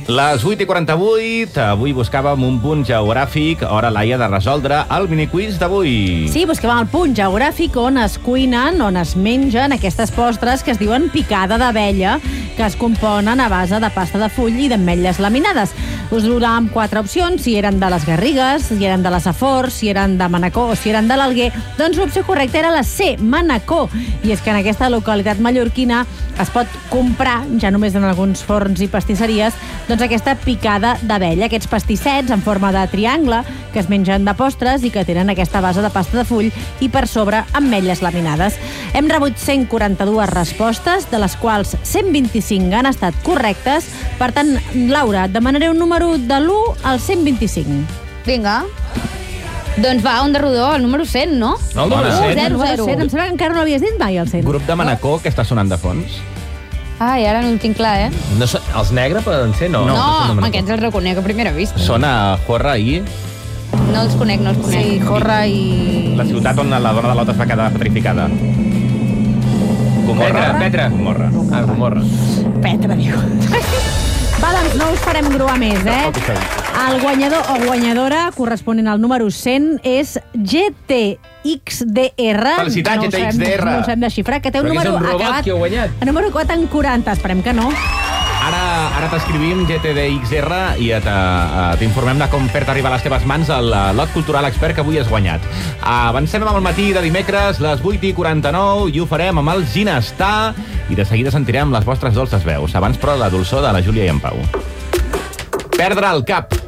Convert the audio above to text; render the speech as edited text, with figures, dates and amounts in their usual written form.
Les 8:48, avui buscàvem un punt geogràfic, hora, Laia, de resoldre el miniquiz d'avui. Sí, busquem el punt geogràfic on es cuinen, on es mengen aquestes postres que es diuen picada d'abella, que es componen a base de pasta de full i d'ametlles laminades. Us donàvem 4 opcions, si eren de les Garrigues, si eren de la Safor, si eren de Manacor o si eren de l'Alguer. Doncs l'opció correcta era la C, Manacor. I és que en aquesta localitat mallorquina es pot comprar, ja només en alguns forns i pastisseries, doncs aquesta picada d'abella, aquests pastissets en forma de triangle que es mengen de postres i que tenen aquesta base de pasta de full i per sobre ametlles laminades. Hem rebut 142 respostes, de les quals 125 han estat correctes. Per tant, Laura, demanaré un número de l'1 al 125. Vinga. Doncs va, on de rodó, el número 100, no? No, el número 100. 0. Em sembla que encara no l'havies dit mai, el 100. Grup de Manacor, que està sonant de fons. Ai, ara no ho tinc clar, No, els negres poden ser, no? No, aquests els reconec a primera vista. Sona Jorra i... No els conec. Sí, Jorra i... la ciutat on la dona de l'Ota es va quedar petrificada. Gomorra. Petra. Gomorra. Ah, Gomorra. Petra, diu. Va, doncs no us farem gruar més, El guanyador o guanyadora corresponent al número 100 és GTXDR. Felicitats, GTXDR. No ho sabem desxifrar, que té un Però número és un robot acabat... que ha guanyat. El número acabat en 40, esperem que no. Ara t'escrivim GTDXR i t'informem de com fer-te arribar a les teves mans el lot cultural expert que avui has guanyat. Avancem amb el matí de dimecres, les 8:49, i ho farem amb el Ginestar, i de seguida sentirem les vostres dolces veus. Abans, però, la dolçor de la Júlia i en Pau. Perdre el cap.